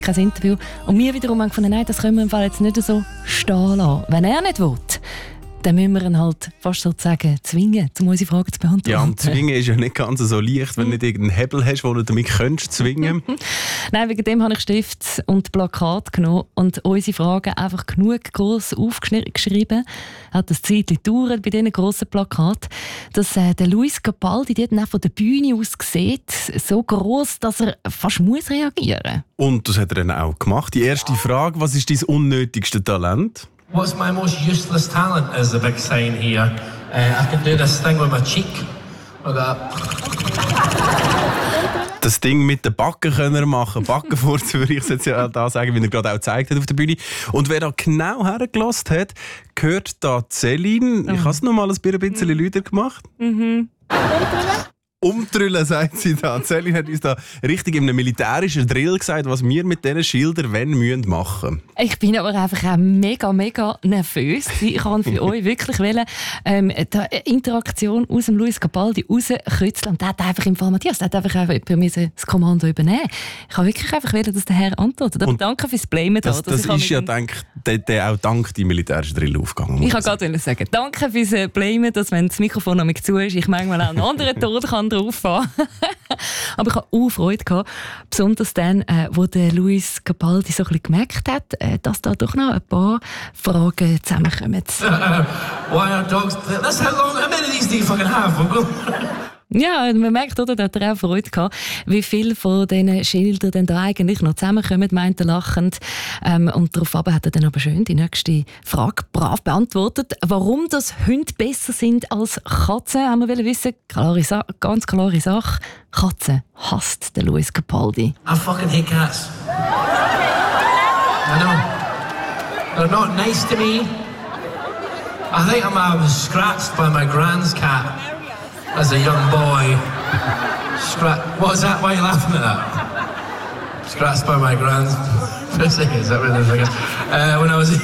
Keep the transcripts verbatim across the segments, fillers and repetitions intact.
kein Interview. Und wir wiederum haben gefunden, nein, das können wir im Fall jetzt nicht so stehen lassen. Wenn er nicht will, dann müssen wir ihn halt fast sozusagen zwingen, um unsere Fragen zu beantworten. Ja, und zwingen ist ja nicht ganz so leicht, wenn du nicht irgendeinen Hebel hast, den du damit könntest zwingen. Nein, wegen dem habe ich Stift und Plakat genommen und unsere Fragen einfach genug gross aufgeschrieben. Hat das Zeitchen gedauert bei diesen grossen Plakaten, dass äh, der Luis Capaldi dort auch von der Bühne aus sieht, so gross, dass er fast muss reagieren muss. Und das hat er dann auch gemacht. Die erste Frage, was ist dein unnötigste Talent? What's my most useless talent is the big sign here. Uh, I can do this thing with my cheek. Look at Das Ding mit den Backen können wir machen. Backenfurz würde ich jetzt ja da sagen, wie er gerade auch gezeigt hat auf der Bühne. Und wer da genau hergelassen hat, gehört da Celine. Ich habe es noch mal ein bisschen lauter gemacht. Mhm. Umtrüllen, sagt sie da. Celine hat uns da richtig in einem militärischen Drill gesagt, was wir mit diesen Schildern wenn müssen machen. Ich bin aber einfach auch mega, mega nervös. Ich kann für euch wirklich wollen, ähm, die Interaktion aus dem Luis Capaldi rauskitzeln. Und der hat einfach im Fall Matthias, der hat einfach bei mir das Kommando übernehmen. Ich kann wirklich einfach wollen, dass der Herr antwortet. Aber danke fürs Blamen. Das, da, das ist ja denk, der, der auch dank die militärischen Drill aufgegangen. Ich kann gerade sagen, danke fürs Blamen, dass wenn das Mikrofon noch mit zu ist, ich manchmal auch einen anderen Tod kann drauf fahren. Aber ich hatte auch Freude gehabt, besonders dann, äh, wo der Luis Capaldi so ein bisschen gemerkt hat, äh, dass da doch noch ein paar Fragen zusammenkommen. Why are dogs... That's how long... How many of these do you fucking have? Ja, man merkt, oder, da hat er auch Freude gehabt, wie viele von diesen Schildern denn da eigentlich noch zusammenkommen, meint er lachend. Ähm, und darauf hat er dann aber schön die nächste Frage brav beantwortet. Warum das Hunde besser sind als Katzen, haben wir wollen wissen. Klare Sa- ganz klare Sache. Katzen hasst der Luis Capaldi. I fucking hate cats. I know. They're not nice to me. I think I'm, I was scratched by my grand's cat. As a young boy, Scra- what is that? Why are you laughing at that? Scratched by my grand's. Is that really the uh, When I was.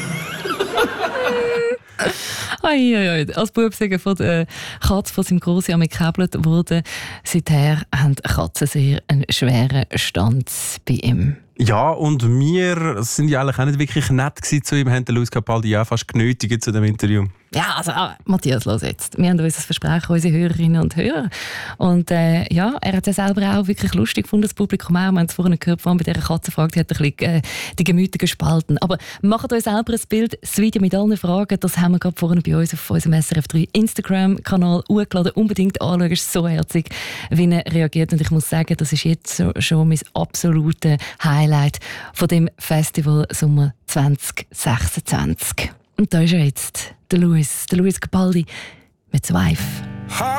Oi, oi, oi. Als Bub sagen von der Katze von seinem Grossi gekabelt wurde. Seither haben Katzen sehr einen schweren Stand bei ihm. Ja, und wir sind ja eigentlich auch nicht wirklich nett gewesen zu ihm, haben den Luis Capaldi ja fast genötigt zu dem Interview. Ja, also ah, Matthias, los jetzt. Wir haben uns das versprechen, unsere Hörerinnen und Hörer. Und äh, ja, er hat es selber auch wirklich lustig gefunden, das Publikum auch. Wir haben es vorhin gehört, vor allem bei dieser Katzenfrage, die hat ein bisschen äh, die Gemüter gespalten. Aber macht euch selber ein Bild, das Video mit allen Fragen, das haben wir gerade vorhin bei uns auf unserem S R F drei Instagram-Kanal hochgeladen. Unbedingt anschauen, es ist so herzig, wie er reagiert. Und ich muss sagen, das ist jetzt so, schon mein absolutes Highlight von dem Festival Sommer zwanzig sechsundzwanzig. Und da ist er jetzt, der Luis, der Luis Capaldi mit Wife.